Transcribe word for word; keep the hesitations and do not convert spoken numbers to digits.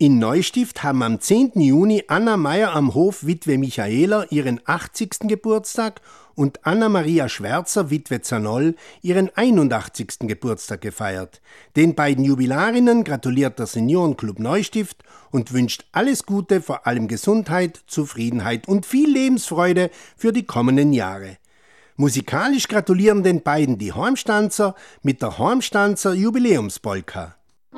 In Neustift haben am zehnten Juni Anna Meyer am Hof Witwe Michaela ihren achtzigsten Geburtstag und Anna-Maria Schwärzer Witwe Zanoll ihren einundachtzigsten Geburtstag gefeiert. Den beiden Jubilarinnen gratuliert der Seniorenclub Neustift und wünscht alles Gute, vor allem Gesundheit, Zufriedenheit und viel Lebensfreude für die kommenden Jahre. Musikalisch gratulieren den beiden die Hormstanzer mit der Hormstanzer Jubiläumspolka.